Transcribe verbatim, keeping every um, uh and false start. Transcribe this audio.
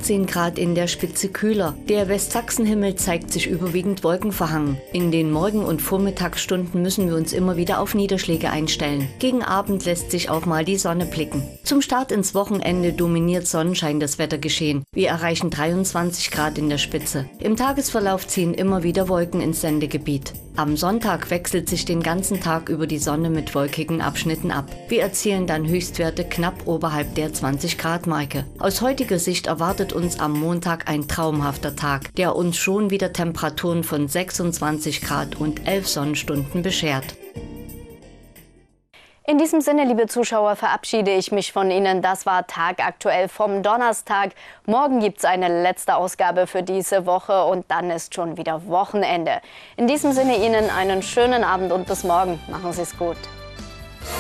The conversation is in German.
achtzehn Grad in der Spitze kühler. Der Westsachsenhimmel zeigt sich überwiegend wolkenverhangen. In den Morgen- und Vormittagsstunden müssen wir uns immer wieder auf Niederschläge einstellen. Gegen Abend lässt sich auch mal die Sonne blicken. Zum Start ins Wochenende dominiert Sonnenschein das Wettergeschehen. Wir erreichen dreiundzwanzig Grad in der Spitze. Im Tagesverlauf ziehen immer wieder Wolken ins Sendegebiet. Am Sonntag wechselt sich den ganzen Tag über die Sonne mit wolkigen Abschnitten ab. Wir erzielen dann Höchstwerte knapp oberhalb der zwanzig Grad Marke. Aus heutiger Sicht erwartet uns am Montag ein traumhafter Tag, der uns schon wieder Temperaturen von sechsundzwanzig Grad und elf Sonnenstunden beschert. In diesem Sinne, liebe Zuschauer, verabschiede ich mich von Ihnen. Das war Tagaktuell vom Donnerstag. Morgen gibt es eine letzte Ausgabe für diese Woche und dann ist schon wieder Wochenende. In diesem Sinne Ihnen einen schönen Abend und bis morgen. Machen Sie es gut.